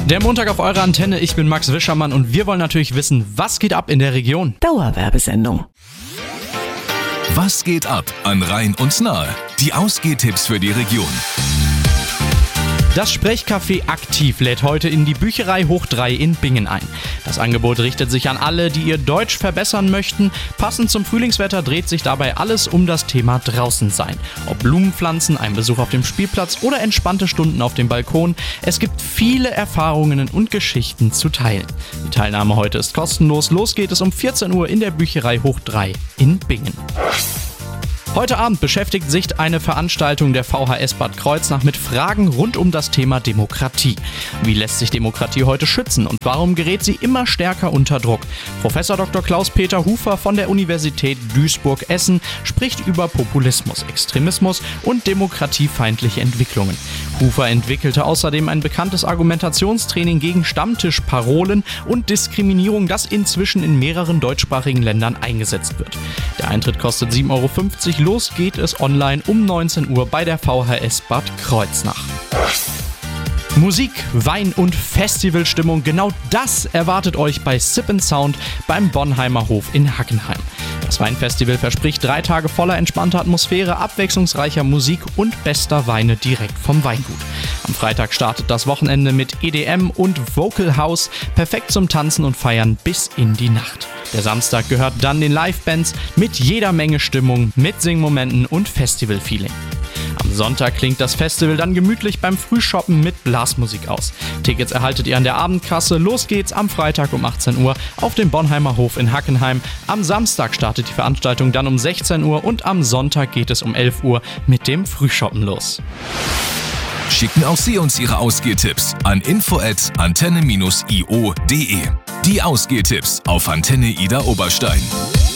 Der Montag auf eurer Antenne, ich bin Max Wischermann und wir wollen natürlich wissen, was geht ab in der Region? Dauerwerbesendung. Was geht ab an Rhein und Nahe? Die Ausgehtipps für die Region. Das Sprechcafé Aktiv lädt heute in die Bücherei Hoch 3 in Bingen ein. Das Angebot richtet sich an alle, die ihr Deutsch verbessern möchten. Passend zum Frühlingswetter dreht sich dabei alles um das Thema Draußensein. Ob Blumenpflanzen, ein Besuch auf dem Spielplatz oder entspannte Stunden auf dem Balkon. Es gibt viele Erfahrungen und Geschichten zu teilen. Die Teilnahme heute ist kostenlos. Los geht es um 14 Uhr in der Bücherei Hoch 3 in Bingen. Heute Abend beschäftigt sich eine Veranstaltung der VHS Bad Kreuznach mit Fragen rund um das Thema Demokratie. Wie lässt sich Demokratie heute schützen und warum gerät sie immer stärker unter Druck? Professor Dr. Klaus-Peter Hufer von der Universität Duisburg-Essen spricht über Populismus, Extremismus und demokratiefeindliche Entwicklungen. Hufer entwickelte außerdem ein bekanntes Argumentationstraining gegen Stammtischparolen und Diskriminierung, das inzwischen in mehreren deutschsprachigen Ländern eingesetzt wird. Der Eintritt kostet 7,50 Euro. Los geht es online um 19 Uhr bei der VHS Bad Kreuznach. Musik, Wein und Festivalstimmung, genau das erwartet euch bei Sip & Sound beim Bonheimer Hof in Hackenheim. Das Weinfestival verspricht 3 Tage voller entspannter Atmosphäre, abwechslungsreicher Musik und bester Weine direkt vom Weingut. Am Freitag startet das Wochenende mit EDM und Vocal House, perfekt zum Tanzen und Feiern bis in die Nacht. Der Samstag gehört dann den Livebands mit jeder Menge Stimmung, mit Singmomenten und Festivalfeeling. Am Sonntag klingt das Festival dann gemütlich beim Frühshoppen mit Blasmusik aus. Tickets erhaltet ihr an der Abendkasse. Los geht's am Freitag um 18 Uhr auf dem Bonheimer Hof in Hackenheim. Am Samstag startet die Veranstaltung dann um 16 Uhr und am Sonntag geht es um 11 Uhr mit dem Frühshoppen los. Schicken auch Sie uns Ihre Ausgehtipps an info@antenne-io.de. Die Ausgehtipps auf Antenne Ida Oberstein.